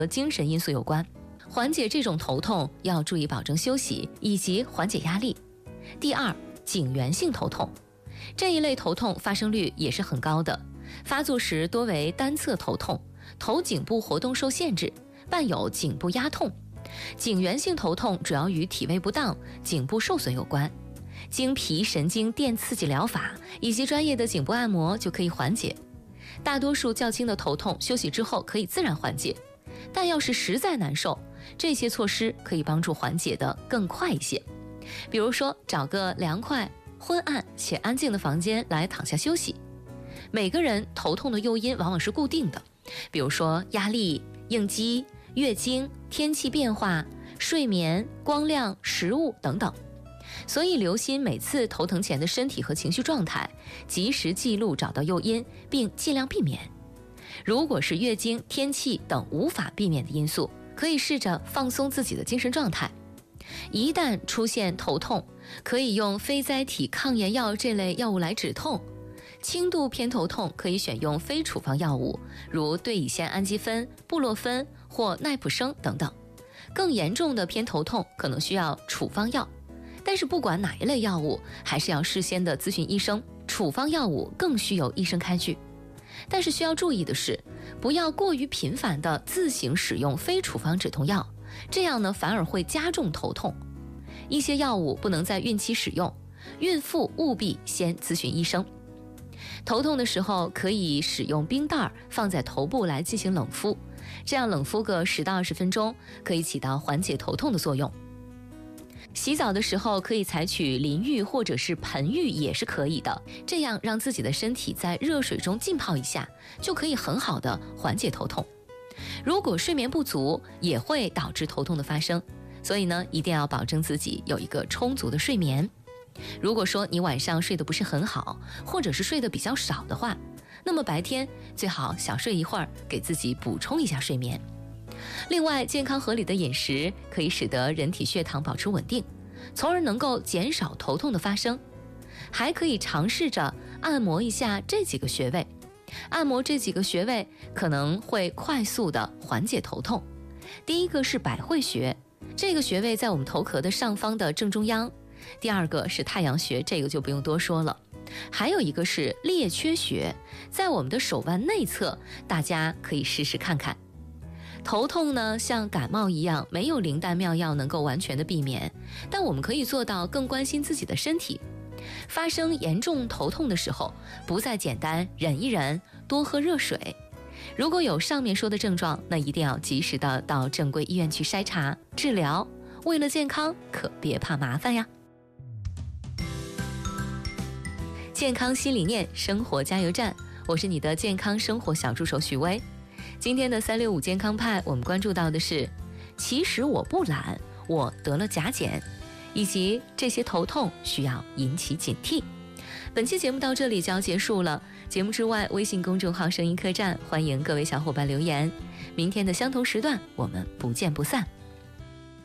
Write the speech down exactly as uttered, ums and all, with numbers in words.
和精神因素有关。缓解这种头痛要注意保证休息以及缓解压力。第二，颈源性头痛，这一类头痛发生率也是很高的，发作时多为单侧头痛，头颈部活动受限制，伴有颈部压痛。颈源性头痛主要与体位不当、颈部受损有关，经皮神经电刺激疗法以及专业的颈部按摩就可以缓解。大多数较轻的头痛休息之后可以自然缓解，但要是实在难受，这些措施可以帮助缓解的更快一些。比如说，找个凉快、昏暗且安静的房间来躺下休息。每个人头痛的诱因往往是固定的，比如说压力、应激、月经、天气变化、睡眠、光亮、食物等等。所以留心每次头疼前的身体和情绪状态，及时记录找到诱因，并尽量避免。如果是月经、天气等无法避免的因素，可以试着放松自己的精神状态。一旦出现头痛，可以用非甾体抗炎药这类药物来止痛。轻度偏头痛可以选用非处方药物，如对乙酰氨基酚、布洛芬或奈普生等等。更严重的偏头痛可能需要处方药，但是不管哪一类药物，还是要事先的咨询医生。处方药物更需由医生开具。但是需要注意的是，不要过于频繁的自行使用非处方止痛药，这样呢反而会加重头痛。一些药物不能在孕期使用，孕妇务必先咨询医生。头痛的时候可以使用冰袋放在头部来进行冷敷，这样冷敷个十到二十分钟，可以起到缓解头痛的作用。洗澡的时候可以采取淋浴或者是盆浴也是可以的，这样让自己的身体在热水中浸泡一下，就可以很好的缓解头痛。如果睡眠不足也会导致头痛的发生，所以呢一定要保证自己有一个充足的睡眠。如果说你晚上睡得不是很好，或者是睡得比较少的话，那么白天最好小睡一会儿，给自己补充一下睡眠。另外，健康合理的饮食可以使得人体血糖保持稳定，从而能够减少头痛的发生。还可以尝试着按摩一下这几个穴位，按摩这几个穴位可能会快速的缓解头痛。第一个是百会穴，这个穴位在我们头壳的上方的正中央。第二个是太阳穴，这个就不用多说了。还有一个是列缺穴，在我们的手腕内侧，大家可以试试看看。头痛呢，像感冒一样，没有灵丹妙药能够完全的避免，但我们可以做到更关心自己的身体。发生严重头痛的时候，不再简单忍一忍，多喝热水。如果有上面说的症状，那一定要及时的到正规医院去筛查治疗。为了健康，可别怕麻烦呀。健康新理念，生活加油站，我是你的健康生活小助手许巍。今天的三六五健康派，我们关注到的是，其实我不懒，我得了甲减，以及这些头痛需要引起警惕。本期节目到这里就要结束了。节目之外，微信公众号声音客栈，欢迎各位小伙伴留言。明天的相同时段，我们不见不散。